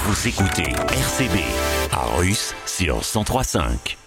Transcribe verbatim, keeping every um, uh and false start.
Vous écoutez R C B à Russe sur cent trois cinq.